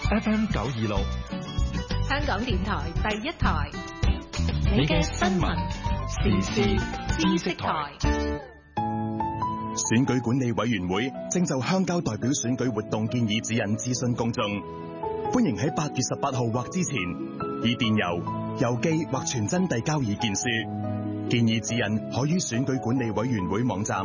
FM 926， 香港電台第一台， 你嘅新聞時事知識台。 選舉管理委員會正就鄉郊代表選舉活動建議指引諮詢公眾，歡迎喺8月18號或之前以電郵、郵寄或傳真遞交意見書。建議指引可於選舉管理委員會網站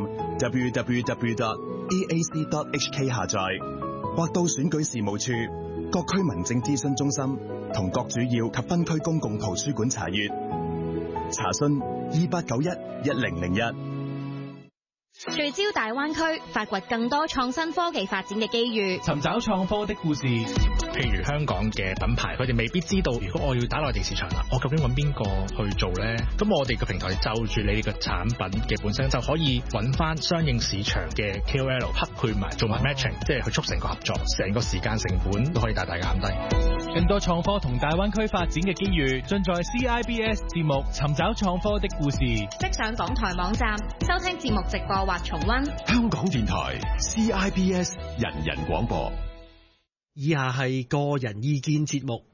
www.eac.hk 下載，或到選舉事務處、各區民政諮詢中心同各主要及分區公共圖書館查閱。查詢28911001。 聚焦大灣區，發掘更多創新科技發展嘅機遇， 尋找創科的故事。 譬如香港嘅品牌，佢哋未必知道，如果我要打內地市場啦，我究竟揾邊個去做呢？咁我哋嘅平台就住你哋嘅產品嘅本身，就可以揾翻相應市場嘅 KOL 匹配埋，做埋 matching，即係去促成個合作，成個時間成本都可以大大減低。 更多創科同大灣區發展嘅機遇，盡在 CIBS 節目《尋找創科的故事》。 即上港台網站收聽節目直播或重溫。 香港電台 CIBS 人人廣播。 以下係個人意見節目，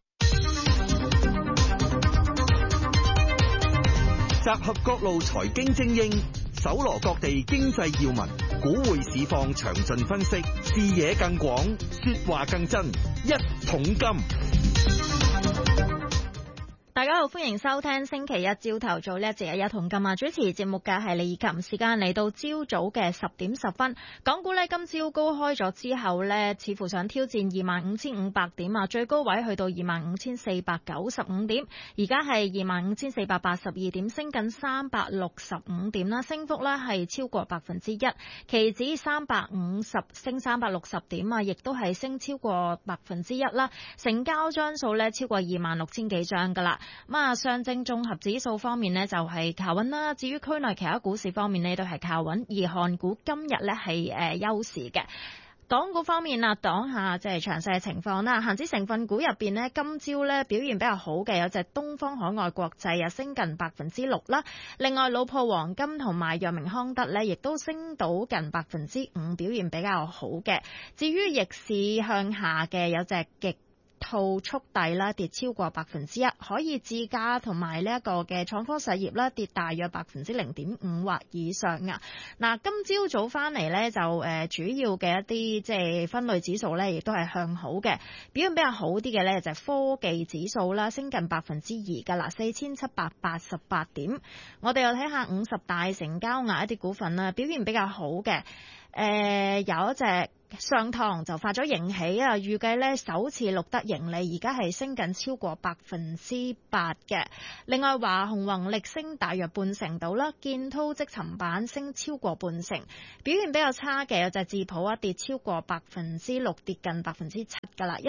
集合各路財經精英，搜羅各地經濟要聞，股匯市況詳盡分析，視野更廣，說話更真，一桶金。 大家好，歡迎收聽星期一朝頭早呢一節嘅一桶金啊！主持節目嘅係李琴，時間嚟到朝早嘅10點10分。港股呢今朝高開咗之後呢，似乎想挑戰25,500點啊，最高位去到25,495點，而家係25,482點，升緊365點啦，升幅呢係超過1%，期指350升360點啊，亦都係升超過1%啦，成交張數呢超過26,000幾張噶啦。咁啊，上證綜合指數方面呢就係靠穩啦。至於區內其他股市方面呢都係靠穩，而韓股今日呢係休市嘅。港股方面啊，講下即係詳細嘅情況啦。恒指成分股入邊呢，今朝呢表現比較好嘅有隻東方海外國際啊，升近6%啦。另外，老破黃金同埋藥明康德呢，亦都升到近5%，表現比較好嘅。至於逆市向下嘅有隻極套速遞啦，跌超過1%，可以自家同埋呢一個嘅創科實業啦，跌大約0.5%或以上啊。嗱，今朝早翻嚟呢，就主要嘅一啲即係分類指數呢，亦都係向好嘅。表現比較好啲嘅呢，就係科技指數啦，升近2%噶啦，4,788點。我哋又睇下50大成交額一啲股份啦，表現比較好嘅。有一隻上堂就發咗盈喜啊，預計呢首次錄得盈利，而家係升緊超過8%嘅。另外，華虹宏力升大約半成到啦，建滔積層板升超過半成。表現比較差嘅有隻智普啊，跌超過6%，跌近7%噶啦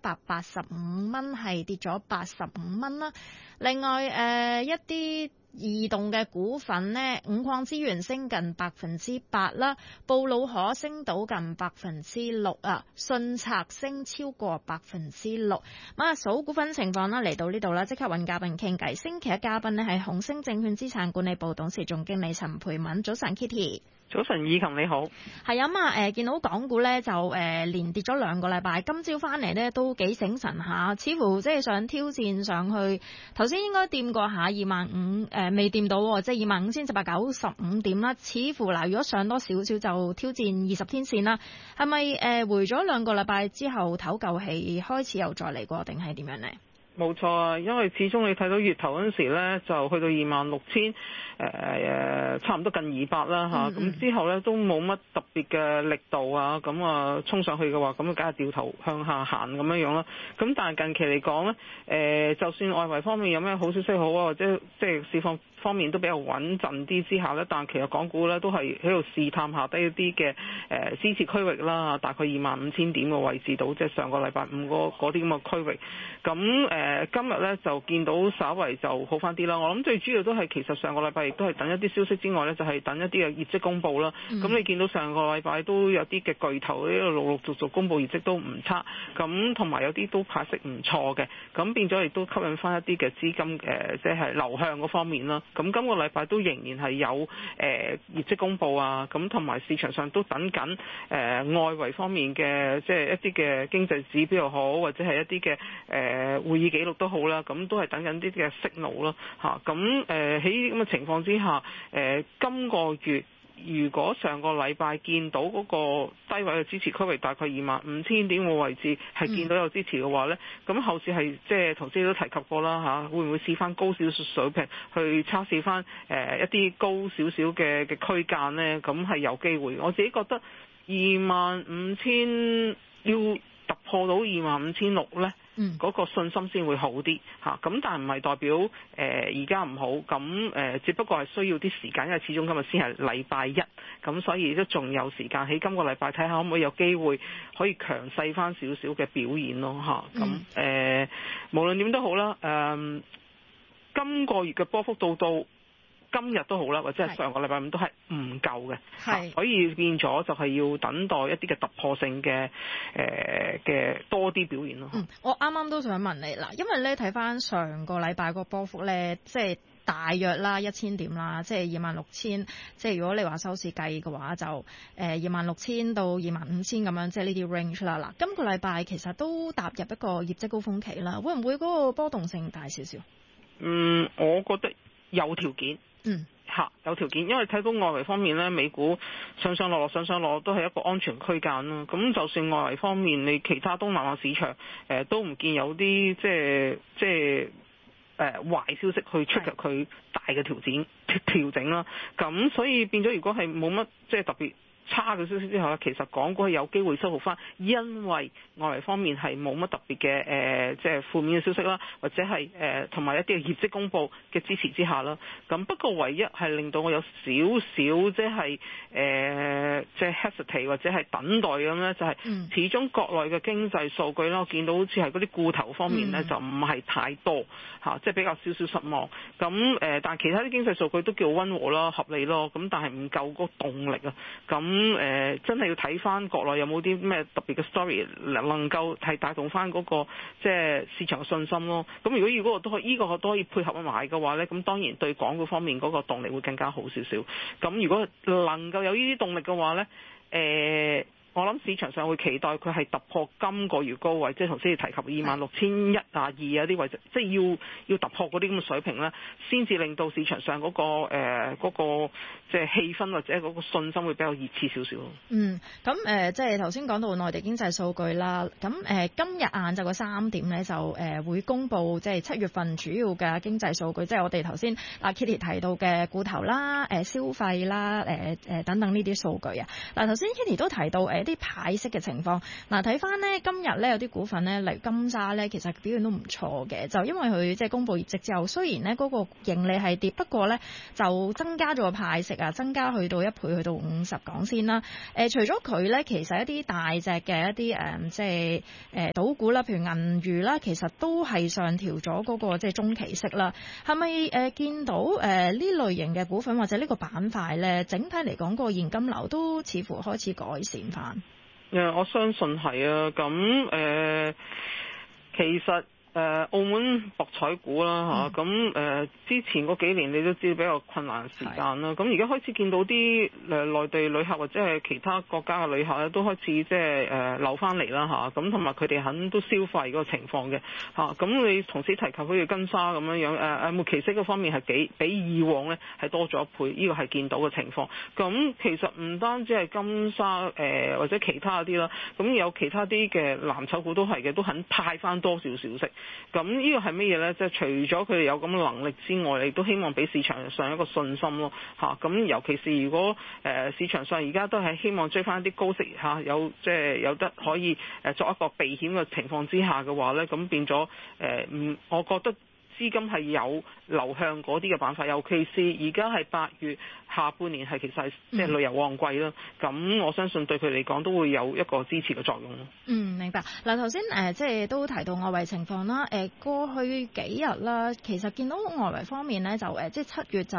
，1,185蚊係跌咗85蚊啦。另外一啲移動嘅股份呢，五礦資源升近8%啦，布魯可升到近6%啊，信策升超過6%。咁啊，數股份情況啦，嚟到呢度啦，即刻揾嘉賓傾偈。星期一嘉賓呢係紅星證券資產管理部董事總經理陳蓓敏。早晨 Kitty。 早晨，以琴你好。 係啊，見到港股咧就連跌咗2個禮拜，今朝翻嚟咧都幾醒神下，似乎即係想挑戰上去。頭先應該掂過下25,000，未掂到，即係25,795點啦。似乎嗱，如果上多少少就挑戰20天線啦。係咪回咗2個禮拜之後唞夠氣，開始又再嚟過，定係點樣呢？ 冇錯啊，因為始終你睇到月頭嗰陣時咧，就去到26,000，差唔多近200啦嚇。咁之後咧都冇乜特別嘅力度啊，咁啊衝上去嘅話，咁梗係掉頭向下行咁樣啦。咁但係近期嚟講咧，就算外圍方面有咩好消息好啊，或者即係市況方面都比較穩陣啲之下咧，但其實港股咧都係喺度試探下低一啲嘅支持區域啦，大概25,000點嘅位置度，即係上個禮拜5嗰啲咁嘅區域。咁今日咧就見到稍為就好翻啲啦。我諗最主要都係其實上個禮拜亦都係等一啲消息之外咧，就係等一啲嘅業績公佈啦。咁你見到上個禮拜都有啲嘅巨頭呢陸陸續續公佈業績都唔差，咁同埋有啲都派息唔錯嘅，咁變咗亦都吸引翻一啲嘅資金即係流向嗰方面啦。咁今個禮拜都仍然係有業績公佈啊，咁同埋市場上都等緊外圍方面嘅即係一啲嘅經濟指標又好，或者係一啲嘅會議記錄都好啦，咁都係等緊啲嘅息怒啦嚇。咁喺咁嘅情況之下，今個月如果上個禮拜見到嗰個低位嘅支持區域大概25,000點嘅位置係見到有支持嘅話呢，咁後市係即係頭先都提及過啦嚇，會唔會試翻高少少水平去測試翻一啲高少少嘅區間呢？咁係有機會。我自己覺得25,000要突破到25,600呢，嗰個信心先會好啲嚇。咁但係唔係代表而家唔好，咁只不過係需要啲時間，因為始終今日先係禮拜一，咁所以都仲有時間喺今個禮拜睇下可唔可以有機會可以強勢翻少少嘅表現咯嚇。咁無論點都好啦，今個月嘅波幅到今日都好啦，或者係上個禮拜五都係唔夠嘅，所以變咗就係要等待一啲嘅突破性嘅多啲表現咯。 我啱啱都想問你啦，因為咧睇翻上個禮拜個波幅咧，即係大約啦1000點啦，即係26,000，即係如果你話收市計嘅話，就26,000到25,000咁樣，即係呢啲 range 啦。嗱，今個禮拜其實都踏入一個業績高峰期啦，會唔會嗰個波動性大少少？ 我覺得有條件。有條件，因為睇到外圍方面咧，美股上上落落都係一個安全區間啦。咁就算外圍方面，你其他東南亞市場都唔見有啲即係壞消息去出入佢大嘅調整啦。咁所以變咗，如果係冇乜即係特別差嘅消息之後咧，其實港股係有機會收復翻，因為外圍方面係冇乜特別嘅即係負面嘅消息啦，或者係同埋一啲嘅業績公佈嘅支持之下啦。咁不過唯一係令到我有少少即係hesitate 或者係等待咁咧，就係始終國內嘅經濟數據啦，我見到好似係嗰啲固投方面咧就唔係太多嚇，即係比較少少失望。咁但係其他啲經濟數據都叫溫和啦、合理咯。咁但係唔夠嗰個動力啊。咁真係要睇翻國內有冇啲咩特別嘅 story 能夠係帶動翻嗰個即係市場嘅信心咯。咁如果我都可以呢個都可以配合埋嘅話咧，咁當然對港股方面嗰個動力會更加好少少。咁如果能夠有呢啲動力嘅話咧，我諗市場上會期待佢係突破今個月高位，即係頭先你提及26,100啊2啊啲位置，即係要突破嗰啲咁嘅水平咧，先至令到市場上嗰個即係氣氛或者嗰個信心會比較熱切少少。 咁即係頭先講到內地經濟數據啦，咁今日晏晝嘅3點咧就會公布即係7月份主要嘅經濟數據，即係我哋頭先阿 Kitty 提到嘅固投啦、消費啦、等等呢啲數據啊。嗱，頭先 Kitty 都提到啲派息嘅情況，嗱睇翻呢，今日呢有啲股份呢，例如金沙呢，其實表現都唔錯嘅，就因為佢即係公布業績之後，雖然呢嗰個盈利係跌，不過呢就增加咗個派息啊，增加去到1倍，去到50港仙啦。除咗佢呢，其實一啲大隻嘅一啲即係賭股啦，譬如銀娛啦，其實都係上調咗嗰個即係中期息啦。係咪見到呢類型嘅股份或者呢個板塊呢，整體嚟講個現金流都似乎開始改善翻？ 我相信係啊，咁其實澳門博彩股啦嚇，咁之前嗰幾年你都知道比較困難時間啦，咁而家開始見到啲內地旅客或者係其他國家嘅旅客咧，都開始即係流翻嚟啦嚇，咁同埋佢哋肯都消費嗰個情況嘅嚇，咁你同時提及好似金沙咁樣樣末期息嗰方面係比以往咧係多咗1倍，呢個係見到嘅情況。咁其實唔單止係金沙或者其他啲啦，咁有其他啲嘅藍籌股都係嘅，都肯派翻多少少息。咁呢個係乜嘢呢？即係除咗佢哋有咁嘅能力之外，你都希望俾市場上一個信心咯嚇。咁尤其是如果市場上而家都係希望追翻啲高息嚇，即係有得可以作一個避險嘅情況之下嘅話呢，咁變咗我覺得資金係有流向嗰啲嘅板塊，尤其是而家係8月下半年係其實係即係旅遊旺季啦。咁我相信對佢嚟講都會有一個支持嘅作用咯。 明白。嗱，頭先即係都提到外圍情況啦。過去幾日啦，其實見到外圍方面咧就即係7月就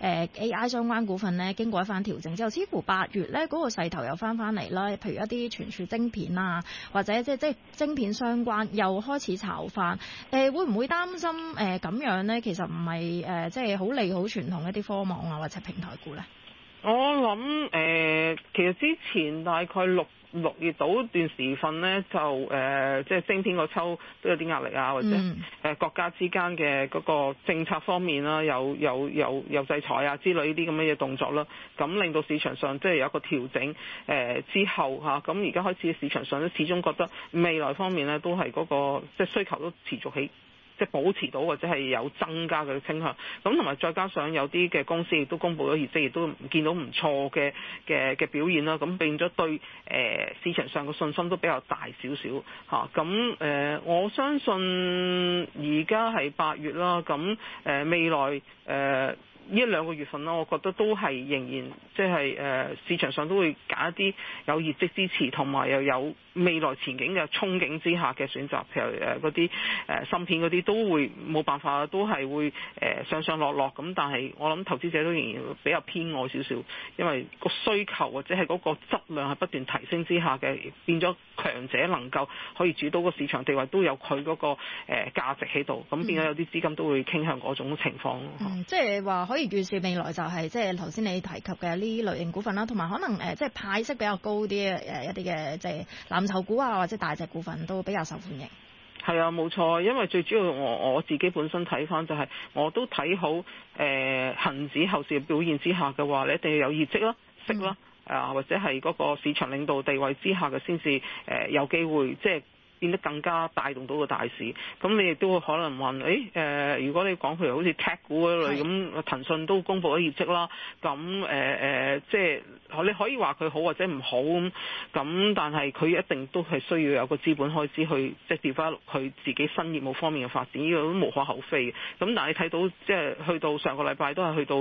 AI 相關股份咧經過一番調整之後，似乎8月咧嗰個勢頭又翻嚟啦。譬如一啲存儲晶片啊，或者即係晶片相關又開始炒翻。會唔會擔心咁樣咧？其實唔係即係好利好傳統一啲科網啊或者平台股咧？ 我諗其實之前大概6月到段時分呢，就即係晶片個抽都有啲壓力啊，或者國家之間嘅嗰個政策方面啦，有制裁啊之類呢啲咁嘅嘢動作啦，咁令到市場上即係有一個調整之後嚇，咁而家開始市場上咧始終覺得未來方面呢都係嗰個即係需求都持續起。即係保持到或者係有增加嘅傾向，咁同埋再加上有啲嘅公司亦都公布咗業績，亦都見到唔錯嘅表現啦，咁變咗對市場上嘅信心都比較大少少嚇。咁我相信而家係8月啦，咁未來呢1-2個月份啦，我覺得都係仍然即係市場上都會揀一啲有業績支持同埋又有未來前景嘅憧憬之下嘅選擇，譬如嗰啲芯片嗰啲都會冇辦法，都係會上上落落咁。但係我諗投資者都仍然比較偏愛少少，因為個需求或者係嗰個質量係不斷提升之下嘅，變咗強者能夠可以主導個市場地位，都有佢嗰個價值喺度，咁變咗有啲資金都會傾向嗰種情況。 即係話可以預示未來就係即係頭先你提及嘅呢類型股份啦，同埋可能即係派息比較高啲一啲嘅即係藍籌股啊，或者大隻股份都比較受歡迎。 係啊，冇錯，因為最主要我自己本身睇翻就係我都睇好恆指後市嘅表現之下嘅話，你一定要有業績啦、息啦，或者係嗰個市場領導地位之下嘅先至有機會即係變得更加帶動到個大市。咁你亦都會可能問，如果你講譬如好似 tech 股嗰類咁，騰訊都公布咗業績啦，咁即係你可以話佢好或者唔好咁，但係佢一定都係需要有個資本開支去即係調翻佢自己新業務方面嘅發展，呢個都無可厚非嘅。咁但係你睇到即係去到上個禮拜都係去到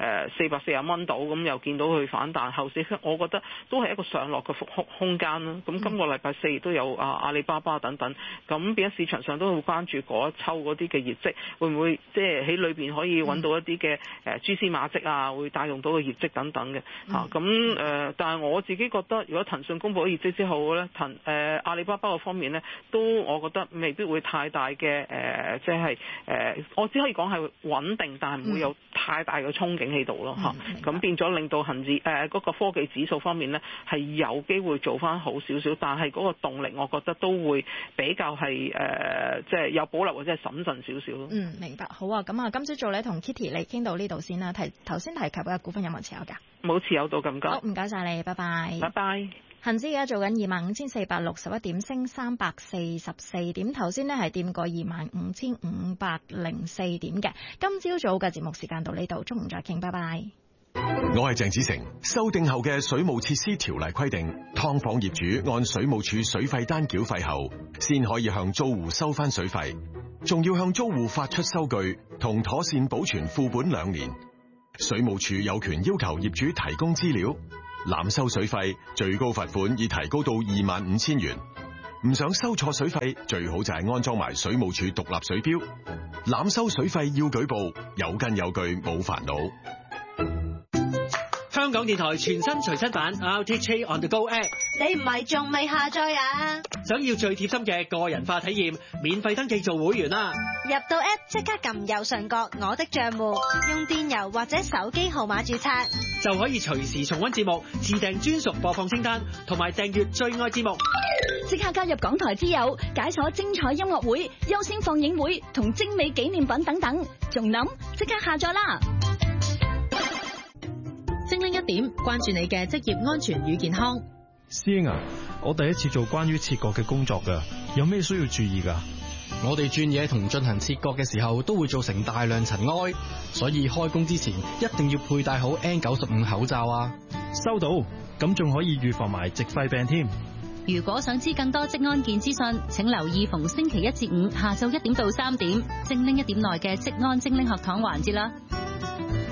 440蚊度，咁又見到佢反彈後市，我覺得都係一個上落嘅空間啦。咁今個禮拜4亦都有阿里巴巴等等，咁變咗市場上都會關注嗰一抽嗰啲嘅業績，會唔會即係喺裏邊可以揾到一啲嘅蛛絲馬跡啊，會帶動到個業績等等嘅嚇。咁但係我自己覺得，如果騰訊公布咗業績之後咧，阿里巴巴嗰方面咧，都我覺得未必會太大嘅即係我只可以講係穩定，但係唔會有太大嘅憧憬喺度咯嚇。咁變咗令到恆指嗰個科技指數方面咧係有機會做翻好少少，但係嗰個動力我覺得都會比較係即係有保留或者係審慎少少咯。 明白。好啊，咁啊，今朝早咧同 Kitty 你傾到呢度先啦。頭先提及嘅股份有冇持有㗎？ 冇持有到咁多。 好，唔該晒你，拜拜。 拜拜。 恒指而家做緊25,461點，升344點。頭先呢係掂過25,504點嘅。今朝早嘅節目時間到呢度，中午再傾，拜拜。 我係鄭子誠。修訂後嘅水務設施條例規定，劏房業主按水務署水費單繳費後，先可以向租戶收翻水費，仲要向租戶發出收據同妥善保存副本2年。水務署有權要求業主提供資料。濫收水費最高罰款已提高到25,000元。唔想收錯水費，最好就係安裝埋水務署獨立水錶。濫收水費要舉報，有根有據冇煩惱。 香港電台全新隨身版 RTHK On The Go App， 你唔係仲未下載啊？ 想要最貼心嘅個人化體驗，免費登記做會員啦！ 入到 App 即刻撳右上角我的帳戶，用電郵或者手機號碼註冊， 就可以隨時重溫節目，自訂專屬播放清單，同埋訂閱最愛節目。 即刻加入港台之友，解鎖精彩音樂會、優先放映會同精美紀念品等等，仲諗即刻下載啦！ 精靈一點，關注你嘅職業安全與健康。 師兄啊，我第一次做關於切割嘅工作㗎，有咩需要注意㗎？ 我哋鑽嘢同進行切割嘅時候都會造成大量塵埃，所以開工之前一定要佩戴好 N95 口罩啊！ 收到，咁仲可以預防埋矽肺病添。 如果想知更多職安健資訊，請留意逢星期一至五下晝1點到3點，精靈1點內嘅職安精靈學堂環節啦。